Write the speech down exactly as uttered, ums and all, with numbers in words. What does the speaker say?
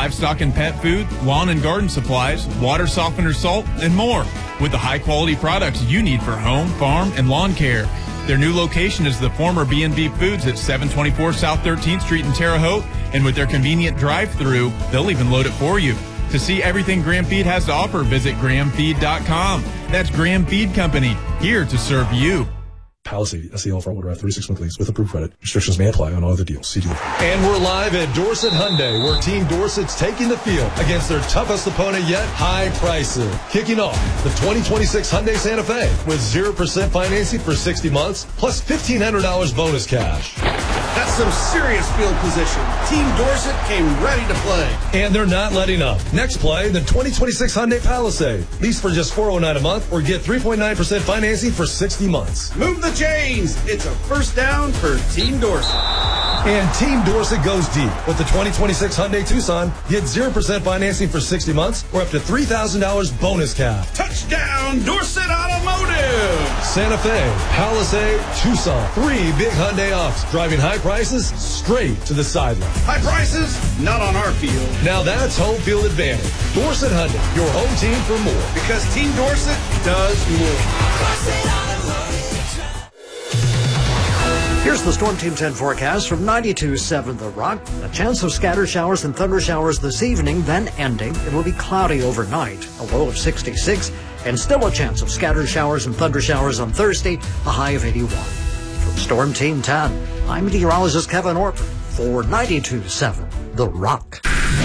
livestock and pet food, lawn and garden supplies, water softener salt, and more, with the high-quality products you need for home, farm, and lawn care. Their new location is the former B and B Foods at seven twenty-four South thirteenth Street in Terre Haute, and with their convenient drive-through, they'll even load it for you. To see everything Graham Feed has to offer, visit graham feed dot com. That's Graham Feed Company, here to serve you. Palisade, S E L front wheel drive, thirty-six month lease with approved credit. Restrictions may apply on all other deals. See dealer. And we're live at Dorset Hyundai, where Team Dorset's taking the field against their toughest opponent yet, high prices. Kicking off the twenty twenty-six Hyundai Santa Fe with zero percent financing for sixty months, plus fifteen hundred dollars bonus cash. That's some serious field position. Team Dorset came ready to play. And they're not letting up. Next play, the twenty twenty-six Hyundai Palisade. Lease for just four hundred nine dollars a month or get three point nine percent financing for sixty months. Move the chains. It's a first down for Team Dorset. And Team Dorset goes deep. With the twenty twenty-six Hyundai Tucson, get zero percent financing for sixty months or up to three thousand dollars bonus cap. Touchdown, Dorset Automotive. Santa Fe, Palisade, Tucson. Three big Hyundai ups, driving high prices straight to the sideline. High prices, not on our field. Now that's home field advantage. Dorset Hyundai, your home team for more. Because Team Dorset does more. Here's the Storm Team ten forecast from ninety-two point seven The Rock. A chance of scattered showers and thunder showers this evening, then ending. It will be cloudy overnight, a low of sixty-six, and still a chance of scattered showers and thunder showers on Thursday, a high of eighty-one. From Storm Team ten, I'm meteorologist Kevin Orper for ninety-two point seven The Rock.